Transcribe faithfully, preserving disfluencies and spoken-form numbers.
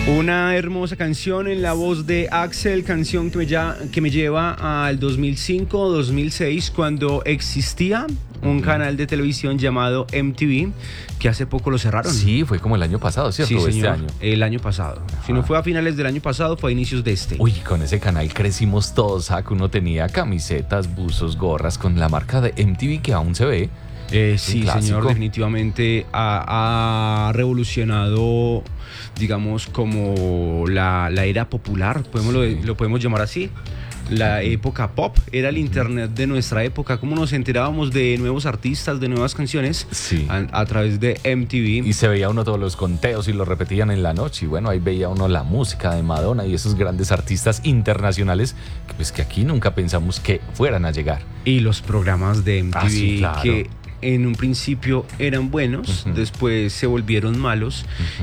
Una hermosa canción en la voz de Axel, canción que me, ya, que me lleva al dos mil cinco, dos mil seis, cuando existía un canal de televisión llamado M T V, que hace poco lo cerraron. Sí, fue como el año pasado, ¿cierto? Sí, señor, este año. El año pasado. Ajá. Si no fue a finales del año pasado, fue a inicios de este. Uy, con ese canal crecimos todos, ¿sabes? Uno tenía camisetas, buzos, gorras con la marca de M T V que aún se ve. Eh, sí, señor, definitivamente ha, ha revolucionado, digamos, como la, la era popular, podemos sí. lo, lo podemos llamar así. La época pop, era el internet de nuestra época, cómo nos enterábamos de nuevos artistas, de nuevas canciones sí. a, a través de M T V. Y se veía uno todos los conteos y lo repetían en la noche, y bueno, ahí veía uno la música de Madonna y esos grandes artistas internacionales que, pues, que aquí nunca pensamos que fueran a llegar. Y los programas de M T V ah, sí, claro. que en un principio eran buenos, uh-huh. después se volvieron malos. Uh-huh.